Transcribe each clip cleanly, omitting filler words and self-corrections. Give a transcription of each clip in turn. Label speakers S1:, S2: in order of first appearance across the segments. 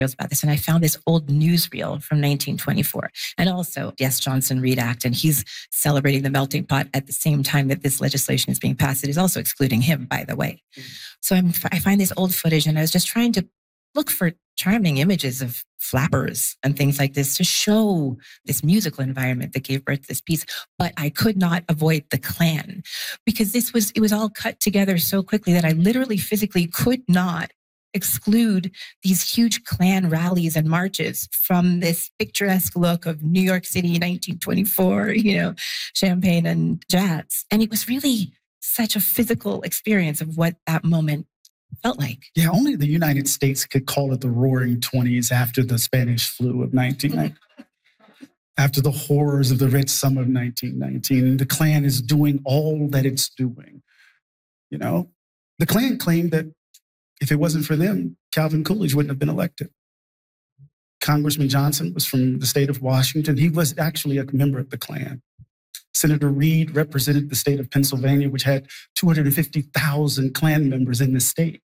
S1: about this, and I found this old newsreel from 1924. And also, yes, Johnson Reed Act, and he's celebrating the melting pot at the same time that this legislation is being passed. It is also excluding him, by the way. So I find this old footage, and I was just trying to look for charming images of flappers and things like this to show this musical environment that gave birth to this piece. But I could not avoid the Klan, because it was all cut together so quickly that I literally physically could not exclude these huge Klan rallies and marches from this picturesque look of New York City, 1924, champagne and jazz. And it was really such a physical experience of what that moment felt like.
S2: Yeah, only the United States could call it the Roaring 20s after the Spanish flu of 1919. After the horrors of the Red Summer of 1919. The Klan is doing all that it's doing. The Klan claimed that if it wasn't for them, Calvin Coolidge wouldn't have been elected. Congressman Johnson was from the state of Washington. He was actually a member of the Klan. Senator Reed represented the state of Pennsylvania, which had 250,000 Klan members in the state.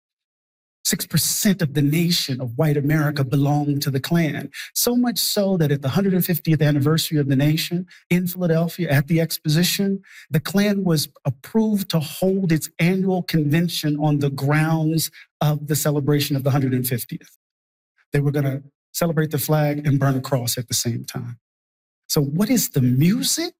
S2: 6% of the nation of white America belonged to the Klan. So much so that at the 150th anniversary of the nation in Philadelphia at the Exposition, the Klan was approved to hold its annual convention on the grounds of the celebration of the 150th. They were going to celebrate the flag and burn a cross at the same time. So what is the music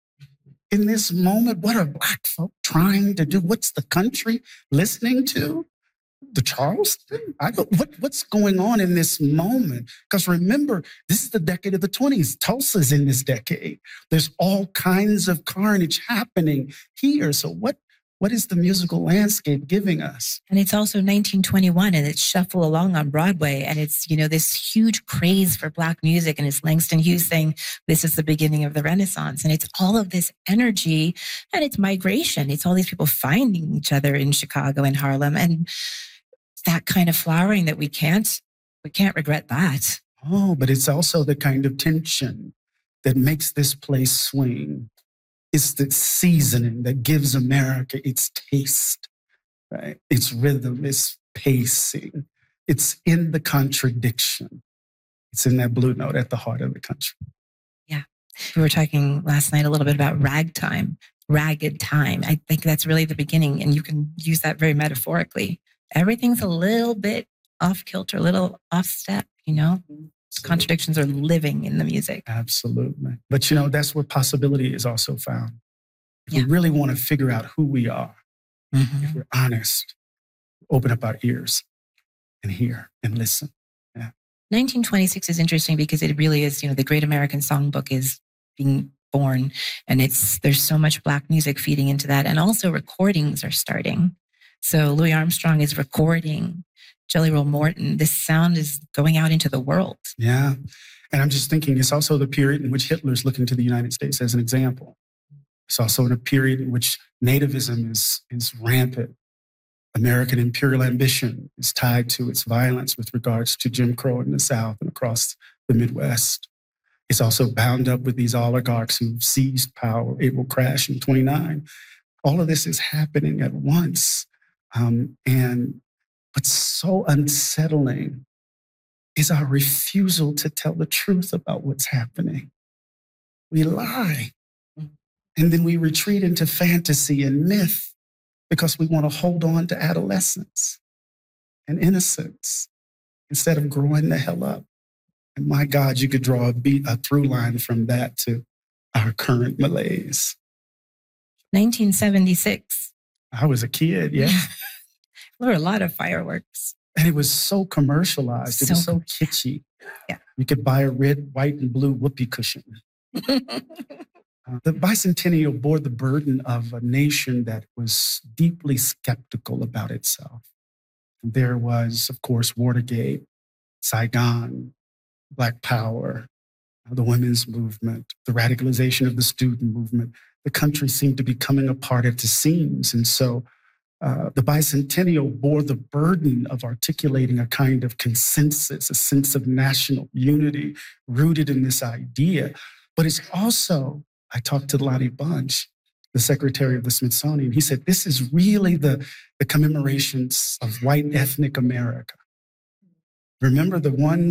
S2: in this moment? What are Black folk trying to do? What's the country listening to? The Charleston? What's going on in this moment? Because remember, this is the decade of the 20s. Tulsa's in this decade. There's all kinds of carnage happening here. So what is the musical landscape giving us?
S1: And it's also 1921, and it's Shuffle Along on Broadway. And it's, this huge craze for Black music. And it's Langston Hughes saying, this is the beginning of the Renaissance. And it's all of this energy, and it's migration. It's all these people finding each other in Chicago and Harlem. And that kind of flowering that we can't regret that.
S2: Oh, but it's also the kind of tension that makes this place swing. It's the seasoning that gives America its taste, right? Its rhythm, its pacing. It's in the contradiction. It's in that blue note at the heart of the country.
S1: Yeah. We were talking last night a little bit about ragtime, ragged time. I think that's really the beginning, and you can use that very metaphorically. Everything's a little bit off kilter, a little off step, Contradictions are living in the music.
S2: Absolutely. But, that's where possibility is also found. If we really want to figure out who we are, if we're honest, open up our ears and hear and listen. Yeah.
S1: 1926 is interesting because it really is, the Great American Songbook is being born, and there's so much Black music feeding into that. And also recordings are starting. So Louis Armstrong is recording Jelly Roll Morton. This sound is going out into the world.
S2: Yeah. And I'm just thinking it's also the period in which Hitler's looking to the United States as an example. It's also in a period in which nativism is rampant. American imperial ambition is tied to its violence with regards to Jim Crow in the South and across the Midwest. It's also bound up with these oligarchs who've seized power. It will crash in 29. All of this is happening at once. And what's so unsettling is our refusal to tell the truth about what's happening. We lie. And then we retreat into fantasy and myth because we want to hold on to adolescence and innocence instead of growing the hell up. And my God, you could draw a through line from that to our current malaise.
S1: 1976.
S2: I was a kid, yeah.
S1: There were a lot of fireworks.
S2: And it was so commercialized. It was so kitschy.
S1: Yeah.
S2: You could buy a red, white, and blue whoopee cushion. The bicentennial bore the burden of a nation that was deeply skeptical about itself. And there was, of course, Watergate, Saigon, Black Power, the women's movement, the radicalization of the student movement. The country seemed to be coming apart at the seams. And so the bicentennial bore the burden of articulating a kind of consensus, a sense of national unity rooted in this idea. But it's also, I talked to Lonnie Bunch, the secretary of the Smithsonian. He said, this is really the commemorations of white ethnic America. Remember the one